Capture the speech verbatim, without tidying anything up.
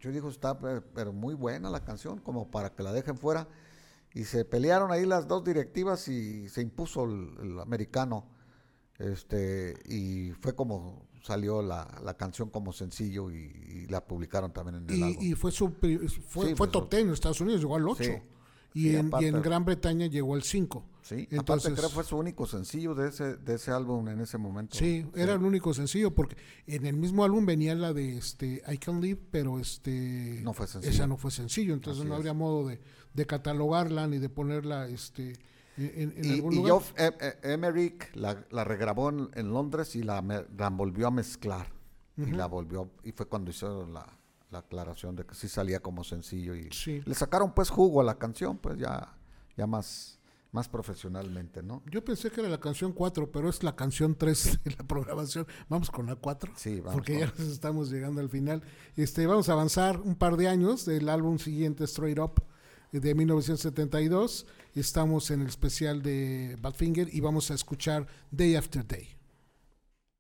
escuchó y dijo, está pero muy buena la canción, como para que la dejen fuera. Y se pelearon ahí las dos directivas y se impuso el, el americano. Este, y fue como salió la, la canción como sencillo y, y la publicaron también en el álbum. Y, y fue, su, fue, sí, fue pues, top diez en Estados Unidos, llegó al ocho. Sí. Y, sí, en, aparte, y en Gran Bretaña llegó al cinco. Sí, entonces, aparte creo que fue su único sencillo de ese, de ese álbum en ese momento. Sí, sí, era el único sencillo, porque en el mismo álbum venía la de este I Can Live, pero este no fue sencillo. Esa no fue sencillo, entonces Así no es. habría modo de, de catalogarla ni de ponerla este en, en y, algún y lugar. Geoff Emerick la, la regrabó en, en Londres y la, la volvió a mezclar. Uh-huh. Y la volvió, y fue cuando hizo la, la aclaración de que sí salía como sencillo. Y sí. le sacaron pues jugo a la canción, pues ya, ya más... más profesionalmente, ¿no? Yo pensé que era la canción cuatro, pero es la canción tres de la programación. Vamos con la cuatro, sí, vamos porque con... ya nos estamos llegando al final. Este, vamos a avanzar un par de años del álbum siguiente, Straight Up, de mil novecientos setenta y dos. Estamos en el especial de Badfinger y vamos a escuchar Day After Day.